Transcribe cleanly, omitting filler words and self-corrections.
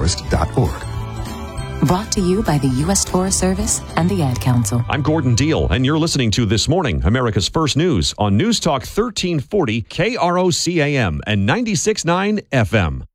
usforest.org. Brought to you by the U.S. Forest Service and the Ad Council. I'm Gordon Deal, and you're listening to This Morning, America's First News on News Talk 1340 KROCAM and 96.9 FM.